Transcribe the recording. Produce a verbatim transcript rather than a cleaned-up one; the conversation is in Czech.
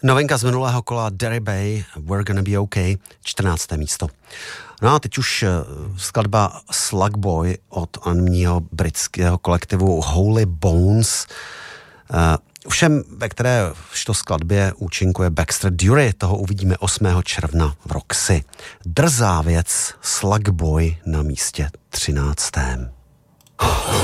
Novinka z minulého kola Derry Bay, We're Gonna Be Okay, čtrnácté místo. No a teď už skladba Slugboy od anonymního britského kolektivu Holy Bones. Všem, ve které v to skladbě účinkuje Baxter Dury, toho uvidíme osmého června v Roxy. Drzá věc, Slugboy na místě třináctém.